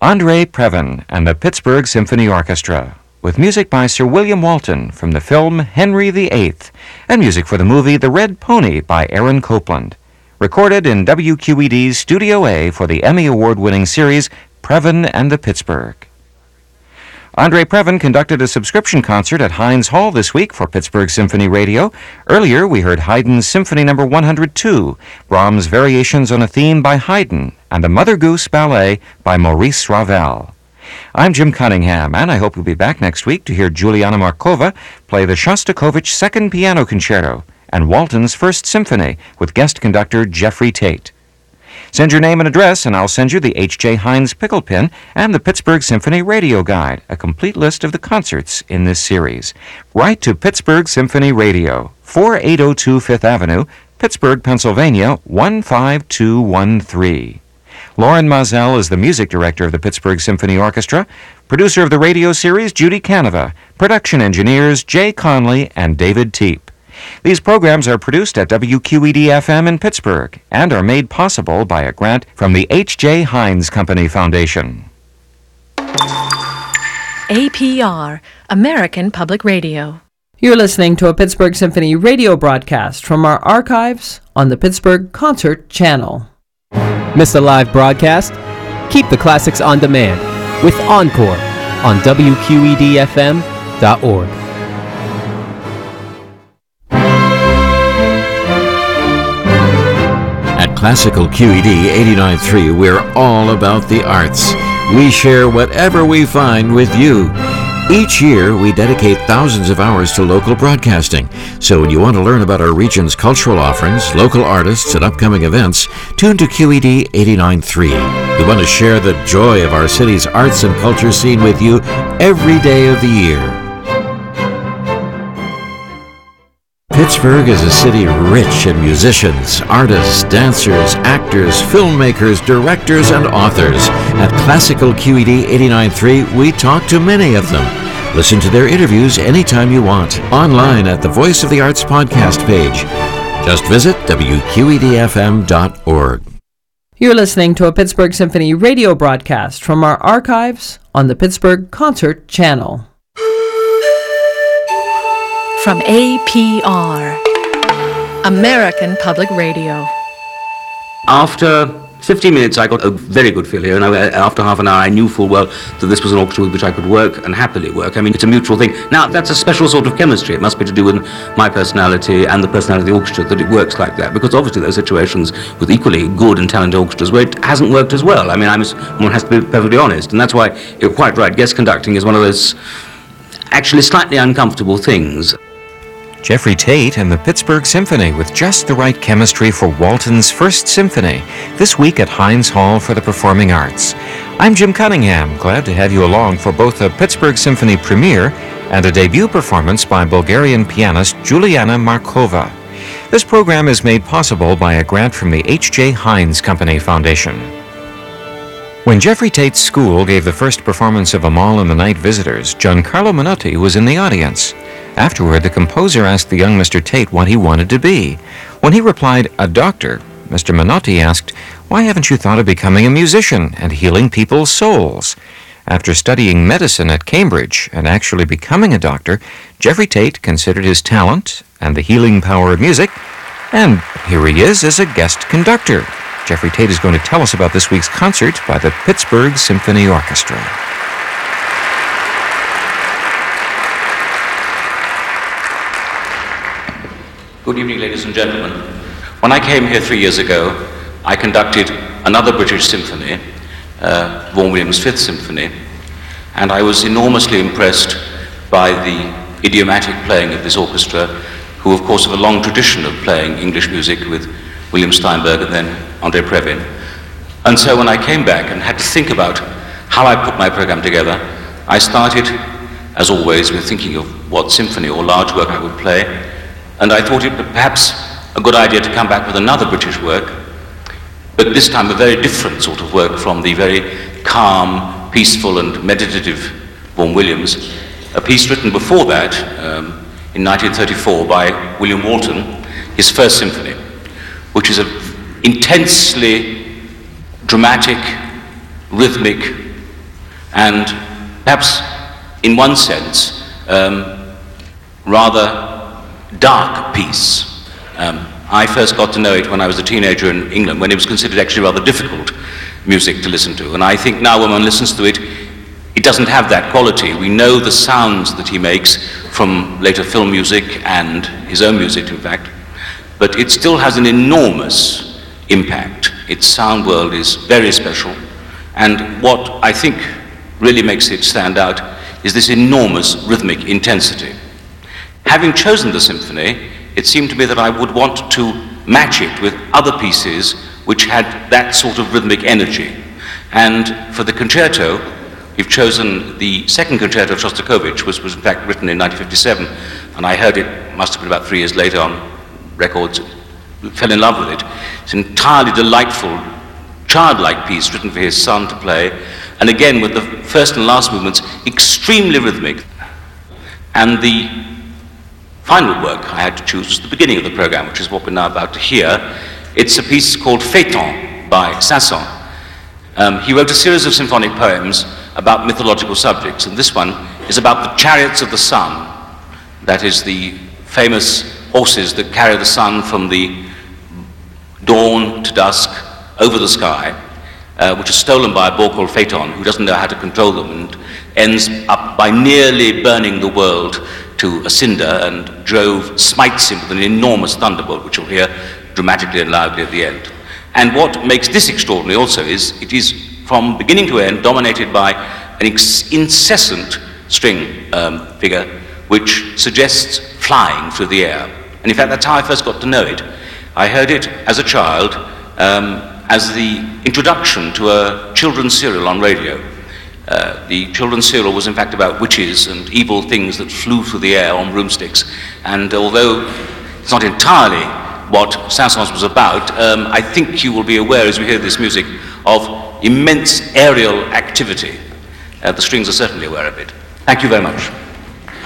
Andre Previn and the Pittsburgh Symphony Orchestra, with music by Sir William Walton from the film Henry VIII, and music for the movie The Red Pony by Aaron Copland. Recorded in WQED's Studio A for the Emmy Award-winning series Previn and the Pittsburgh. Andre Previn conducted a subscription concert at Heinz Hall this week for Pittsburgh Symphony Radio. Earlier, we heard Haydn's Symphony No. 102, Brahms' Variations on a Theme by Haydn, and the Mother Goose Ballet by Maurice Ravel. I'm Jim Cunningham, and I hope you'll be back next week to hear Juliana Markova play the Shostakovich Second Piano Concerto and Walton's First Symphony with guest conductor Jeffrey Tate. Send your name and address, and I'll send you the H.J. Heinz Pickle Pin and the Pittsburgh Symphony Radio Guide, a complete list of the concerts in this series. Write to Pittsburgh Symphony Radio, 4802 Fifth Avenue, Pittsburgh, Pennsylvania, 15213. Lauren Mazel is the music director of the Pittsburgh Symphony Orchestra. Producer of the radio series, Judy Canova. Production engineers, Jay Conley and David Teep. These programs are produced at WQED-FM in Pittsburgh and are made possible by a grant from the H.J. Heinz Company Foundation. APR, American Public Radio. You're listening to a Pittsburgh Symphony radio broadcast from our archives on the Pittsburgh Concert Channel. Miss a live broadcast? Keep the classics on demand with Encore on WQEDFM.org. At Classical QED 89.3, we're all about the arts. We share whatever we find with you. Each year, we dedicate thousands of hours to local broadcasting. So when you want to learn about our region's cultural offerings, local artists, and upcoming events, tune to QED 89.3. We want to share the joy of our city's arts and culture scene with you every day of the year. Pittsburgh is a city rich in musicians, artists, dancers, actors, filmmakers, directors, and authors. At Classical QED 89.3, we talk to many of them. Listen to their interviews anytime you want, online at the Voice of the Arts podcast page. Just visit WQEDFM.org. You're listening to a Pittsburgh Symphony radio broadcast from our archives on the Pittsburgh Concert Channel. From APR, American Public Radio. After 15 minutes, I got a very good feel here, and after half an hour, I knew full well that this was an orchestra with which I could work and happily work. I mean, it's a mutual thing. Now, that's a special sort of chemistry. It must be to do with my personality and the personality of the orchestra that it works like that, because obviously there are situations with equally good and talented orchestras where it hasn't worked as well. I mean, one has to be perfectly honest, and that's why you're quite right. Guest conducting is one of those actually slightly uncomfortable things. Jeffrey Tate and the Pittsburgh Symphony with just the right chemistry for Walton's First Symphony, this week at Heinz Hall for the Performing Arts. I'm Jim Cunningham, glad to have you along for both a Pittsburgh Symphony premiere and a debut performance by Bulgarian pianist Juliana Markova. This program is made possible by a grant from the H.J. Heinz Company Foundation. When Jeffrey Tate's school gave the first performance of Amal and the Night Visitors, Giancarlo Menotti was in the audience. Afterward, the composer asked the young Mr. Tate what he wanted to be. When he replied, "A doctor," Mr. Menotti asked, "Why haven't you thought of becoming a musician and healing people's souls?" After studying medicine at Cambridge and actually becoming a doctor, Jeffrey Tate considered his talent and the healing power of music, and here he is as a guest conductor. Jeffrey Tate is going to tell us about this week's concert by the Pittsburgh Symphony Orchestra. Good evening, ladies and gentlemen. When I came here 3 years ago, I conducted another British symphony, Vaughan Williams' Fifth Symphony, and I was enormously impressed by the idiomatic playing of this orchestra, who of course have a long tradition of playing English music with William Steinberg and then Andre Previn. And so when I came back and had to think about how I put my program together, I started, as always, with thinking of what symphony or large work I would play. And I thought it perhaps a good idea to come back with another British work, but this time a very different sort of work from the very calm, peaceful and meditative Vaughan Williams, a piece written before that, in 1934 by William Walton, his First Symphony, which is an intensely dramatic, rhythmic, and perhaps in one sense, rather dark piece. I first got to know it when I was a teenager in England, when it was considered actually rather difficult music to listen to. And I think now when one listens to it, it doesn't have that quality. We know the sounds that he makes from later film music and his own music, in fact, but it still has an enormous impact. Its sound world is very special, and what I think really makes it stand out is this enormous rhythmic intensity. Having chosen the symphony, it seemed to me that I would want to match it with other pieces which had that sort of rhythmic energy. And for the concerto, we've chosen the second concerto of Shostakovich, which was in fact written in 1957, and I heard it, must have been about 3 years later on records, fell in love with it. It's an entirely delightful, childlike piece written for his son to play, and again with the first and last movements, extremely rhythmic. And the final work I had to choose was the beginning of the program, which is what we're now about to hear. It's a piece called Phaeton by Saint-Saëns. He wrote a series of symphonic poems about mythological subjects, and this one is about the chariots of the sun. That is, the famous horses that carry the sun from the dawn to dusk over the sky, which is stolen by a boar called Phaeton, who doesn't know how to control them, and ends up by nearly burning the world to a cinder, and Jove smites him with an enormous thunderbolt, which you'll hear dramatically and loudly at the end. And what makes this extraordinary also is it is from beginning to end dominated by an incessant string figure which suggests flying through the air. And in fact, that's how I first got to know it. I heard it as a child as the introduction to a children's serial on radio. The children's serial was in fact about witches and evil things that flew through the air on broomsticks. And although it's not entirely what Saint-Saëns was about, I think you will be aware as we hear this music of immense aerial activity. The strings are certainly aware of it. Thank you very much.